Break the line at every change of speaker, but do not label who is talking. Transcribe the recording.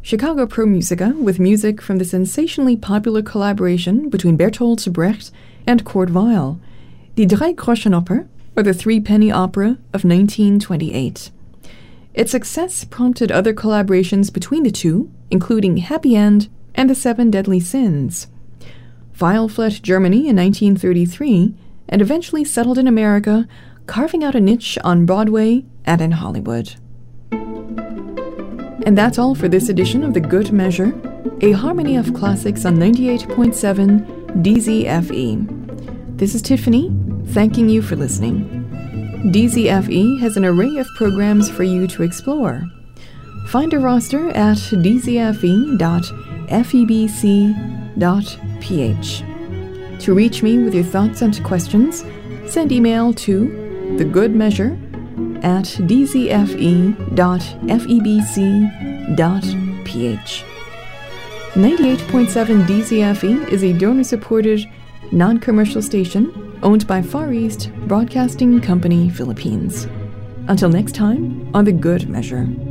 Chicago Pro Musica with music from the sensationally popular collaboration between Bertolt Brecht and Kurt Weill, Die Drei-Groschen-Oper, or the Three-Penny Opera of 1928. Its success prompted other collaborations between the two, including Happy End and The Seven Deadly Sins. Weill fled Germany in 1933 and eventually settled in America, carving out a niche on Broadway and in Hollywood. And that's all for this edition of The Good Measure, a harmony of classics on 98.7 DZFE. This is Tiffany, thanking you for listening. DZFE has an array of programs for you to explore. Find a roster at dzfe.febc.ph. To reach me with your thoughts and questions, send email to thegoodmeasure@dzfe.febc.ph. 98.7 DZFE is a donor-supported, non-commercial station owned by Far East Broadcasting Company, Philippines. Until next time, on The Good Measure.